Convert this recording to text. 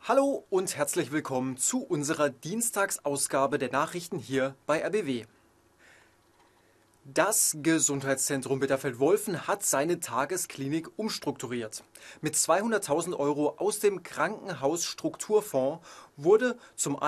Hallo und herzlich willkommen zu unserer Dienstagsausgabe der Nachrichten hier bei RBW. Das Gesundheitszentrum Bitterfeld-Wolfen hat seine Tagesklinik umstrukturiert. Mit 200.000 € aus dem Krankenhausstrukturfonds wurde zum